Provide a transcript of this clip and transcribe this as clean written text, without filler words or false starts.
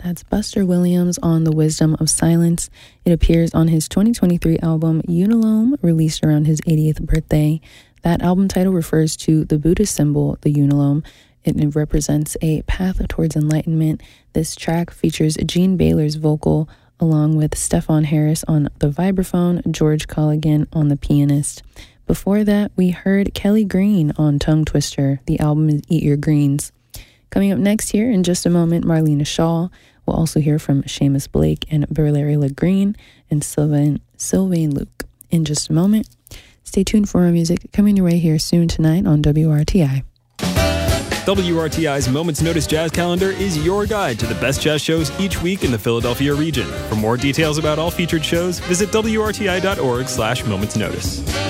That's Buster Williams on The Wisdom of Silence. It appears on his 2023 album Unalome, released around his 80th birthday. That album title refers to the Buddhist symbol, the Unalome. It represents a path towards enlightenment. This track features Gene Baylor's vocal, along with Stefan Harris on the vibraphone, George Colligan on the pianist. Before that, we heard Kelly Green on Tongue Twister. The album is Eat Your Greens. Coming up next here in just a moment, Marlena Shaw. We'll also hear from Seamus Blake and Valeria Green and Sylvain Luke. In just a moment, stay tuned for our music coming your way here soon tonight on WRTI. WRTI's Moments Notice Jazz Calendar is your guide to the best jazz shows each week in the Philadelphia region. For more details about all featured shows, visit WRTI.org/momentsnotice.